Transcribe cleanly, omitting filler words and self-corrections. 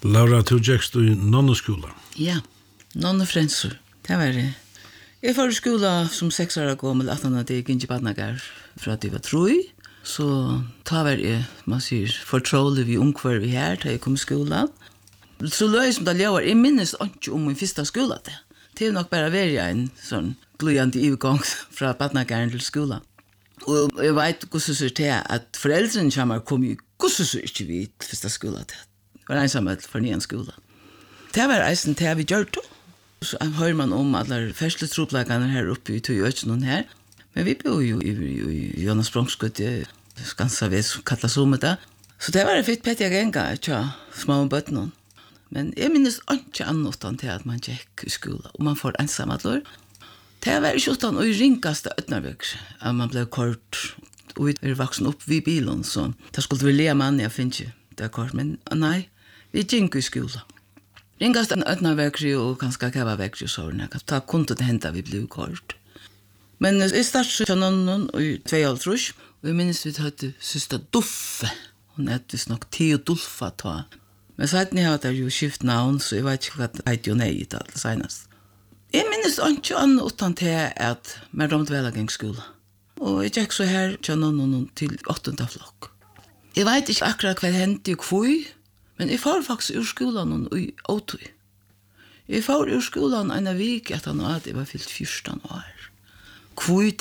Laura, du gikst i nonneskola. Ja, nonnefrensur. Det var det. Jeg var i skola som 6 år gammel, at han hadde ikke barnegar fra at jeg var 3. Så ta var jeg, man sier, fortrolig vi ungkvar vi her, da jeg kom i skolan. Så løy som det lever, jeg minnes ikke om min første skola det. Det nok bare vært en sånn gløyende overgang fra barnegaren til skolan. Og jeg vet hvordan det er at foreldrene kommer kom jo hvordan det ikke vi til første skola det. Det var ensamhet for nyan skola. Det var eisen til vi gjør det. Så hører man om alle ferdsletropplagene her oppe i Tøyøtjen her. Men vi bor jo i Jonas Bromsgård, Skansa ved som kallas om det. Så det var fitt petja genga, tja, små bøttene. Men jeg minnes ikke annotan til at man gikk i skola, og man får ensamadlor. Det var ikke utan og ringaste øtnarvøk, at man ble kort, og vi voksen opp vid bilen, så det skulle vi le mann, jeg finner ikke det kort, men nei, vi gikk i skola. Ringast øtnarvøk og kanskje kava vekk og sånn, da kunne det hende vi ble kort. Men jeg startet til noen i 2012, og jeg minnes vi hadde søster Duffe, hun heter nok Theodulfa ta. Men så hadde jeg jo skift navn, så jeg vet ikke hva det heter jo nei i det senest. Jeg minnes ikke annet utan til at vi romte vel av skola. Og jeg gikk så her til noen til 8. flokk. Jeg vet ikke akkurat hva det hendte i kvøy, men jeg får faktisk ur skolan i åtøy. Jeg får ur skolan en vik at han hadde jeg var fyllt 14 år. Kvøy